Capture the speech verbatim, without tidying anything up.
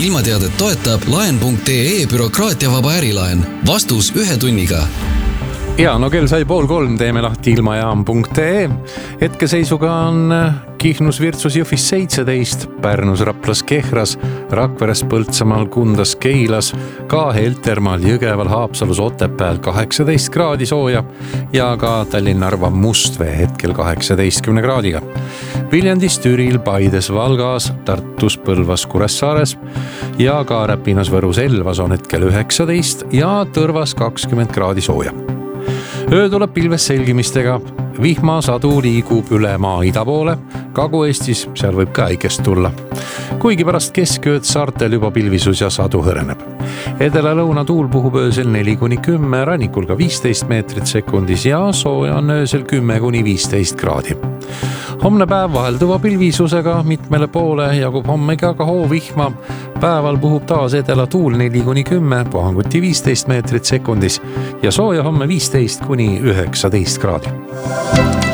ilmateadet toetab laen punkt ee bürokraatiavaba ärilaen. Vastus ühe tunniga. Ja, no kell sai pool kolm, teeme lahti ilmajaam punkt ee. Hetkeseisuga on Kihnus, Virtsus, Jõhvis seitseteist, Pärnus, Raplas, Kehras, Rakveres, Põltsamaal, Kundas, Keilas, ka Heltermaal, Jõgeval, Haapsalus, Otepääl kaheksateist kraadi sooja ja ka Tallinn, Narva, Mustvee hetkel kaheksateistkümne kraadiga. Viljandis, Türil, Paides, Valgas, Tartus, Põlvas, Kuressaares ja ka Räpinas, Võrus, Elvas on hetkel üheksateist ja Tõrvas kakskümmend kraadi sooja. Öö tuleb pilves selgimistega, vihmasadu liigub üle maa ida poole, Kagu-Eestis seal võib ka äikest tulla. Kuigi pärast keskööd saartel juba pilvisus ja sadu hõreneb. Edela-lõuna tuul puhub öösel neli kuni kümme, rannikul ka viisteist meetrit sekundis ja sooja on öösel kümme kuni viisteist kraadi. Homne päev vahelduva pilvisusega mitmele poole jagub hommega ka hoovihma. Päeval puhub taas edela tuul neli kuni kümme, puhanguti viisteist meetrit sekundis ja sooja homme viisteist kuni üheksateist kraadi.